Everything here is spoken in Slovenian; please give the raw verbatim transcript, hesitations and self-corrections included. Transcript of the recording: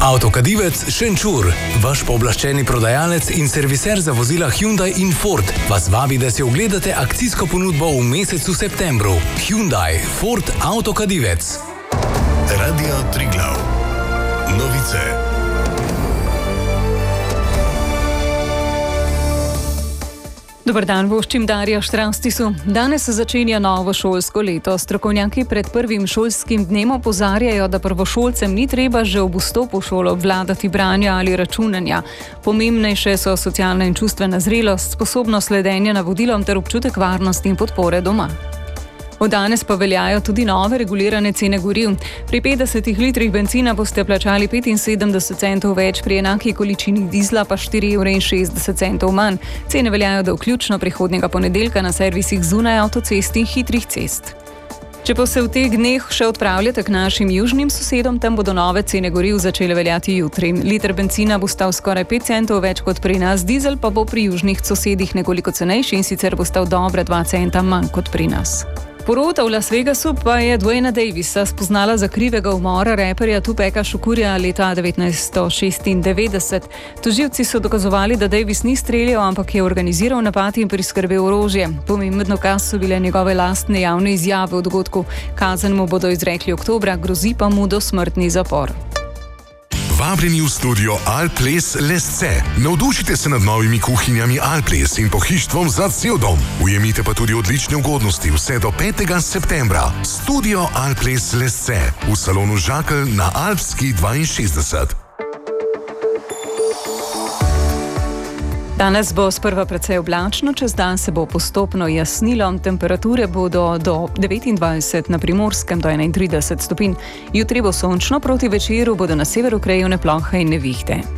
Avtokadivec Šenčur, vaš pooblaščeni prodajalec in serviser za vozila Hyundai in Ford, vas vabi, da si ogledate akcijsko ponudbo v mesecu septembru. Hyundai, Ford, Avtokadivec. Radio Triglav. Novice. Dobar dan, voščim Darja Štravstisu. Danes se začenja novo šolsko leto. Strokovnjaki pred prvim šolskim dnem opozarjajo, da prvošolcem ni treba že ob vstopu v šolo obvladati branja ali računanja. Pomembnejše so socialna in čustvena zrelost, sposobnost sledenja navodilom ter občutek varnosti in podpore doma. Od danes pa veljajo tudi nove regulirane cene goriv. Pri petdesetih litrih bencina boste plačali petinsedemdeset centov več, pri enaki količini dizla pa štiri evre in šestdeset centov manj. Cene veljajo do vključno prihodnjega ponedeljka na servisih zunaj avtocest in hitrih cest. Če pa se v teh dneh še odpravljate k našim južnim sosedom, tam bodo nove cene goriv začele veljati jutri. Liter bencina bo stal skoraj pet centov več kot pri nas, dizel pa bo pri južnih sosedih nekoliko cenejši in sicer bo stal dobre dva centa manj kot pri nas. Porota v Las Vegasu pa je Dwayna Davisa spoznala za krivega umora reperja Tupeka Shakurja leta devetnajststo šestindevetdeset. Tožilci so dokazovali, da Davis ni streljal, ampak je organiziral napad in priskrbel orožje. Pomemben dokaz so bile njegove lastne javne izjave o dogodku. Kazen mu bodo izrekli oktobra, grozi pa mu dosmrtni zapor. Vabljeni v studio Alples Lesce. Navdušite se nad novimi kuhinjami Alples in pohištvom za cel dom. Ujemite pa tudi odlične ugodnosti vse do petega septembra. Studio Alples Lesce v salonu Žakelj na Alpski dvainšestdeset. Danes bo sprva precej oblačno, čez dan se bo postopno jasnilo, temperature bodo do devetindvajset, na Primorskem do enaintrideset stopinj. Jutri bo sončno, proti večeru bodo na severu krajevne plohe in nevihte.